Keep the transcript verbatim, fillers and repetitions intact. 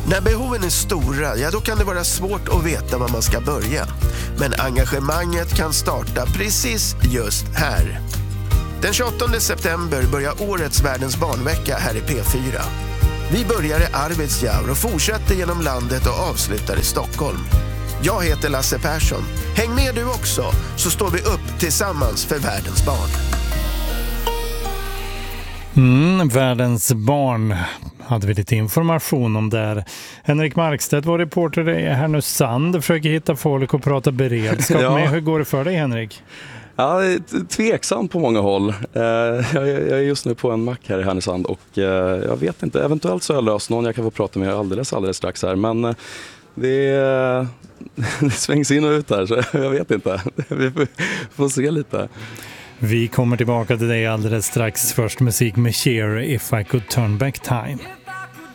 När behoven är stora, ja då kan det vara svårt att veta var man ska börja. Men engagemanget kan starta precis just här. Den tjugoåttonde september börjar årets Världens barnvecka här i P fyra. Vi börjar i Arvidsjaur och fortsätter genom landet och avslutar i Stockholm. Jag heter Lasse Persson. Häng med du också, så står vi upp tillsammans för världens barn. Mm, världens barn hade vi lite information om där. Henrik Markstedt var reporter i Härnösand och försöker hitta folk och prata beredskap ja. med. Hur går det för dig, Henrik? Ja, det är tveksam på många håll. Jag är just nu på en mack här i Härnösand och jag vet inte, eventuellt så har jag löst någon jag kan få prata med alldeles, alldeles strax här. Men det, det svängs in och ut här, så jag vet inte. Vi får, får se lite. Vi kommer tillbaka till dig alldeles strax. Först musik med Cher, If I Could Turn Back Time.